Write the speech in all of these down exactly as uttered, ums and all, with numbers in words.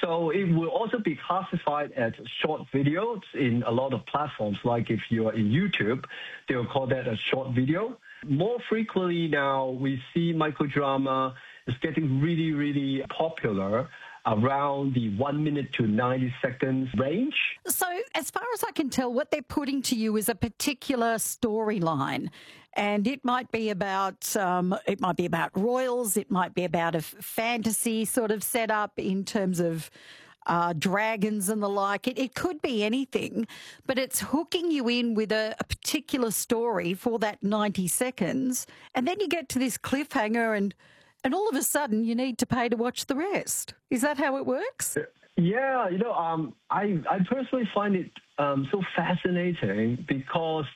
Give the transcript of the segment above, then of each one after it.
So it will also be classified as short videos in a lot of platforms. Like if you are in YouTube, they'll call that a short video. More frequently now, we see microdrama is getting really, really popular around the one minute to ninety seconds range. So as far as I can tell, what they're putting to you is a particular storyline. And it might be about um, it might be about royals, it might be about a f- fantasy sort of setup in terms of uh, dragons and the like. It, it could be anything, but it's hooking you in with a, a particular story for that ninety seconds. And then you get to this cliffhanger and and all of a sudden you need to pay to watch the rest. Is that how it works? Yeah, you know, um, I, I personally find it um, so fascinating because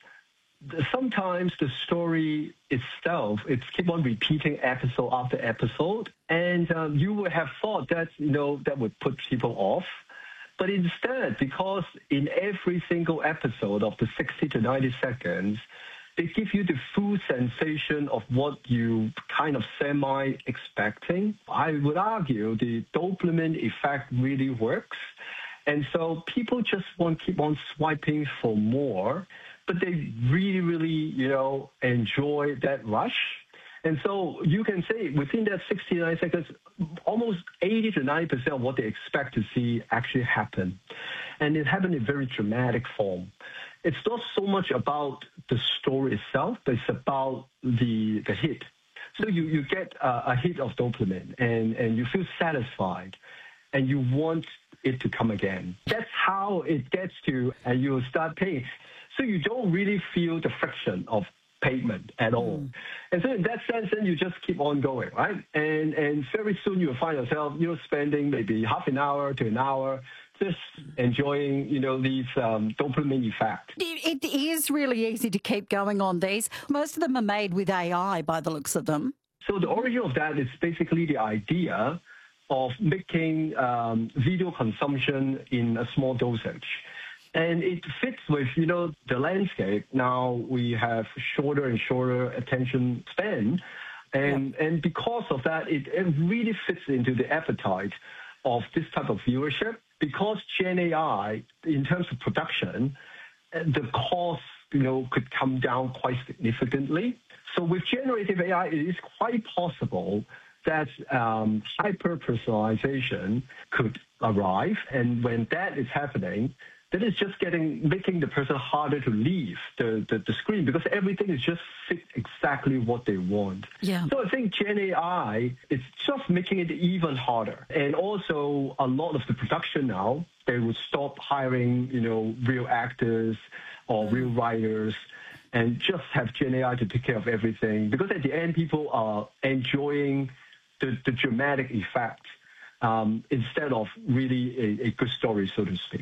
sometimes the story itself, it's keep on repeating episode after episode, and um, you would have thought that, you know, that would put people off. But instead, because in every single episode of the sixty to ninety seconds, they give you the full sensation of what you kind of semi-expecting. I would argue the dopamine effect really works. And so people just want to keep on swiping for more, but they really, really, you know, enjoy that rush. And so you can say within that sixty-nine seconds, almost eighty to ninety percent of what they expect to see actually happen. And it happened in very dramatic form. It's not so much about the story itself, but it's about the the hit. So you, you get a, a hit of dopamine and, and you feel satisfied and you want it to come again. That's how it gets to, and you'll start paying. So you don't really feel the friction of payment at all. Mm. And so in that sense, then you just keep on going, right? And and very soon you'll find yourself, you know, spending maybe half an hour to an hour just enjoying, you know, these um, dopamine effect. It is really easy to keep going on these. Most of them are made with A I by the looks of them. So the origin of that is basically the idea of making um, video consumption in a small dosage. And it fits with, you know, the landscape. Now we have shorter and shorter attention span. And, yep. and because of that, it, it really fits into the appetite of this type of viewership. Because Gen A I, in terms of production, the cost, you know, could come down quite significantly. So with generative A I, it is quite possible that um, hyper-personalization could arrive. And when that is happening, then it's just getting making the person harder to leave the, the, the screen because everything is just fit exactly what they want. Yeah. So I think Gen A I is just making it even harder. And also a lot of the production now, they would stop hiring, you know, real actors or mm. real writers and just have Gen A I to take care of everything. Because at the end, people are enjoying the, the dramatic effect um, instead of really a, a good story, so to speak.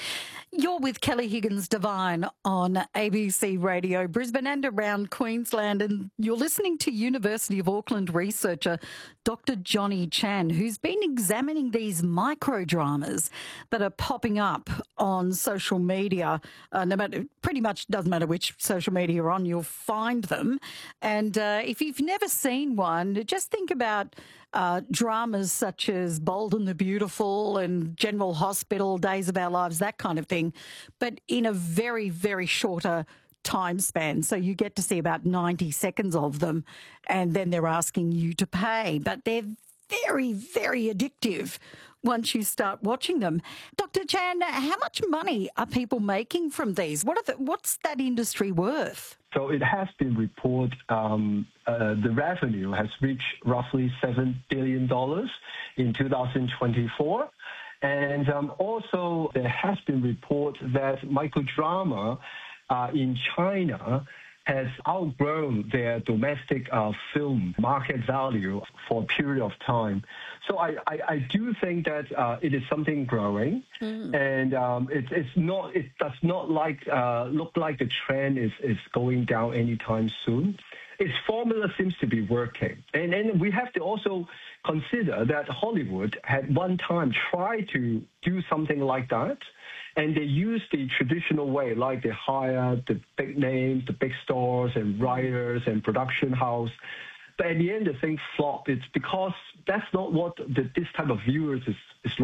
You're with Kelly Higgins Devine on A B C Radio Brisbane and around Queensland, and you're listening to University of Auckland researcher Doctor Johnny Chan, who's been examining these microdramas that are popping up on social media. Uh, no matter, pretty much doesn't matter which social media you're on, you'll find them. And uh, if you've never seen one, just think about Uh, dramas such as Bold and the Beautiful and General Hospital, Days of Our Lives, that kind of thing, but in a very, very shorter time span. So you get to see about ninety seconds of them and then they're asking you to pay. But they're very, very addictive once you start watching them. Doctor Chan, how much money are people making from these? What are the, what's that industry worth? So it has been reported um, uh, the revenue has reached roughly seven billion dollars in two thousand twenty-four. And um, also there has been report that microdrama uh, in China has outgrown their domestic uh, film market value for a period of time. So I, I, I do think that uh, it is something growing, mm. and um, it, it's not. It does not like uh, look like the trend is, is going down anytime soon. Its formula seems to be working, and and we have to also consider that Hollywood had one time tried to do something like that. And they use the traditional way, like they hire the big names, the big stars and writers and production house. But at the end, the thing flopped. It's because that's not what the, this type of viewers is, is